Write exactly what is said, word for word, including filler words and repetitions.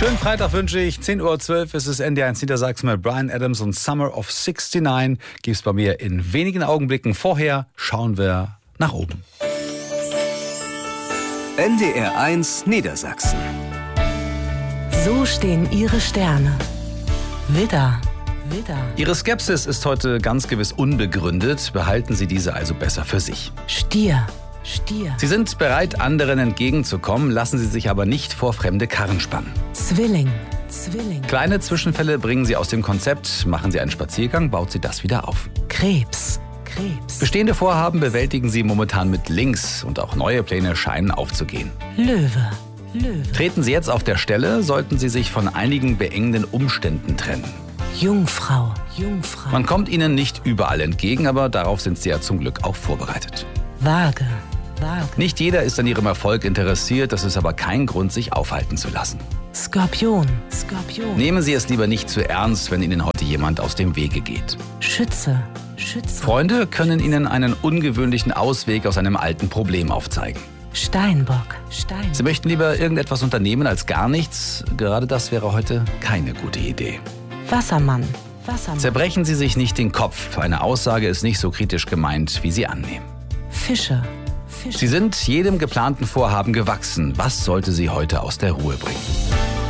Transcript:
Schönen Freitag wünsche ich. zehn Uhr zwölf ist es N D eins Niedersachsen mit Bryan Adams und Summer of sixty-nine. Gibt es bei mir in wenigen Augenblicken. Vorher schauen wir nach oben. N D R eins Niedersachsen. So stehen Ihre Sterne. Widder, Widder. Ihre Skepsis ist heute ganz gewiss unbegründet. Behalten Sie diese also besser für sich. Stier, Stier. Sie sind bereit, anderen entgegenzukommen, lassen Sie sich aber nicht vor fremde Karren spannen. Zwilling, Zwilling. Kleine Zwischenfälle bringen Sie aus dem Konzept. Machen Sie einen Spaziergang, baut Sie das wieder auf. Krebs, Krebs. Bestehende Vorhaben bewältigen Sie momentan mit links und auch neue Pläne scheinen aufzugehen. Löwe, Löwe. Treten Sie jetzt auf der Stelle, sollten Sie sich von einigen beengenden Umständen trennen. Jungfrau, Jungfrau. Man kommt Ihnen nicht überall entgegen, aber darauf sind Sie ja zum Glück auch vorbereitet. Waage, Waage. Nicht jeder ist an Ihrem Erfolg interessiert, das ist aber kein Grund, sich aufhalten zu lassen. Skorpion, Skorpion. Nehmen Sie es lieber nicht zu ernst, wenn Ihnen heute jemand aus dem Wege geht. Schütze, Schütze. Freunde können Ihnen einen ungewöhnlichen Ausweg aus einem alten Problem aufzeigen. Steinbock, Steinbock. Sie möchten lieber irgendetwas unternehmen als gar nichts. Gerade das wäre heute keine gute Idee. Wassermann, Wassermann. Zerbrechen Sie sich nicht den Kopf. Eine Aussage ist nicht so kritisch gemeint, wie Sie annehmen. Fische, Fische. Sie sind jedem geplanten Vorhaben gewachsen. Was sollte Sie heute aus der Ruhe bringen?